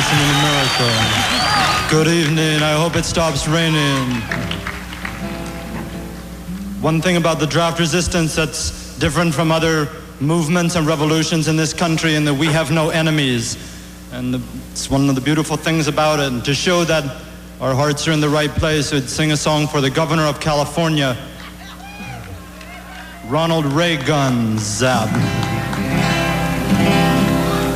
nation in America. Good evening, I hope it stops raining. One thing about the draft resistance that's different from other movements and revolutions in this country in that we have no enemies. And it's one of the beautiful things about it. And to show that our hearts are in the right place, we'd sing a song for the governor of California, Ronald Reagan. Zap.